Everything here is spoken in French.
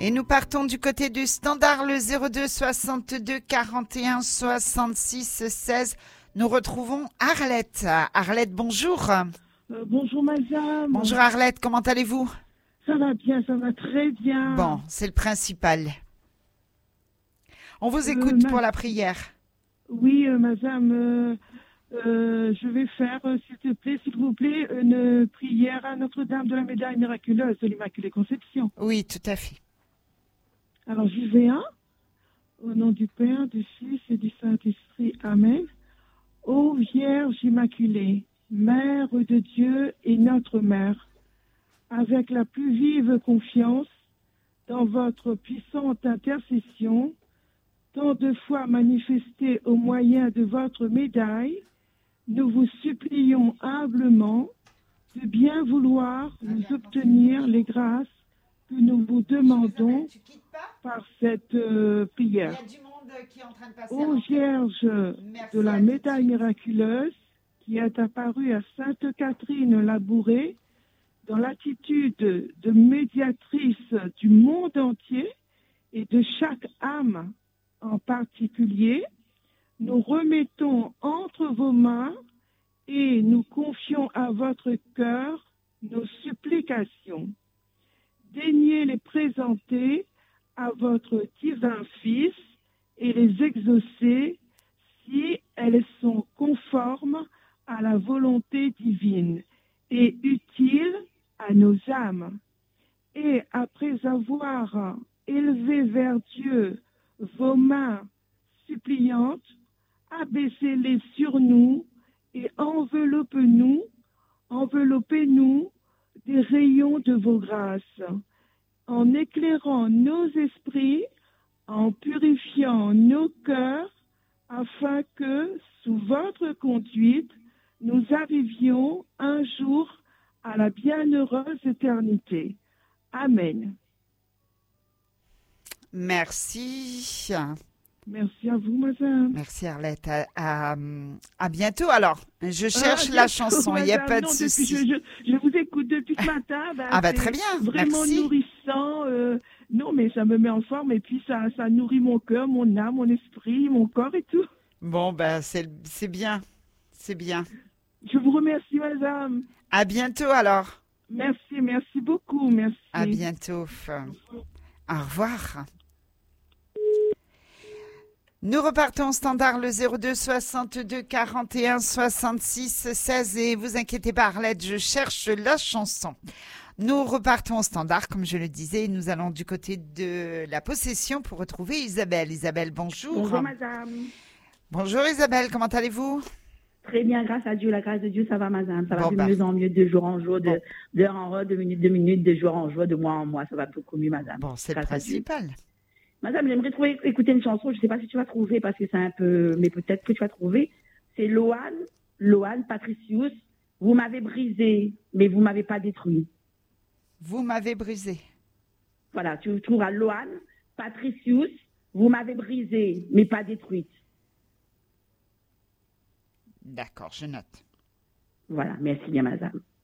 Et nous partons du côté du standard, le 02 62 41 66 16. Nous retrouvons Arlette. Arlette, bonjour. Bonjour madame. Bonjour Arlette, comment allez-vous? Ça va bien, ça va très bien. Bon, c'est le principal. On vous écoute pour la prière. Oui, madame, je vais faire, s'il vous plaît, une prière à Notre-Dame de la Médaille miraculeuse de l'Immaculée Conception. Oui, tout à fait. Alors, j'y vais, au nom du Père, du Fils et du Saint-Esprit. Amen. Ô Vierge Immaculée, Mère de Dieu et notre Mère, avec la plus vive confiance dans votre puissante intercession, tant de fois manifestée au moyen de votre médaille, nous vous supplions humblement de bien vouloir nous obtenir les grâces que nous vous demandons par cette prière. Ô Vierge de la médaille miraculeuse qui est apparue à Sainte Catherine Labourée dans l'attitude de médiatrice du monde entier et de chaque âme en particulier, nous remettons entre vos mains et nous confions à votre cœur nos supplications. Daignez les présenter à votre divin Fils et les exaucer si elles sont conformes à la volonté divine et utiles à nos âmes. Et après avoir élevé vers Dieu vos mains suppliantes, abaissez-les sur nous et enveloppez-nous des rayons de vos grâces, en éclairant nos esprits, en purifiant nos cœurs, afin que, sous votre conduite, nous arrivions un jour à la bienheureuse éternité. Amen. Merci. Merci à vous, madame. Merci Arlette. À bientôt alors. Je cherche la chanson, il n'y a pas de souci. Je vous écoute depuis ce matin. Très bien. Vraiment merci. Nourrissant. Non, mais ça me met en forme et puis ça nourrit mon cœur, mon âme, mon esprit, mon corps et tout. Bon, c'est bien. C'est bien. Je vous remercie, madame. À bientôt alors. Merci beaucoup. Merci. À bientôt. Au revoir. Nous repartons au standard, le 02 62 41 66 16. Et vous inquiétez pas, Arlette, je cherche la chanson. Nous repartons au standard, comme je le disais. Nous allons du côté de la possession pour retrouver Isabelle. Isabelle, bonjour. Bonjour, madame. Bonjour, Isabelle. Comment allez-vous? Très bien, grâce à Dieu. La grâce de Dieu, ça va, madame. Ça va de mieux en mieux, de jour en jour, d'heure en heure, de minute en minute, de jour en jour, de mois en mois. Ça va beaucoup mieux, madame. Bon, c'est le principal. Madame, j'aimerais écouter une chanson. Je ne sais pas si tu vas trouver parce que c'est un peu, mais peut-être que tu vas trouver. C'est Loane Patricius. Vous m'avez brisé, mais vous m'avez pas détruit. Vous m'avez brisé. Voilà, tu trouveras Loane Patricius. Vous m'avez brisé, mais pas détruite. D'accord, je note. Voilà, merci bien, madame.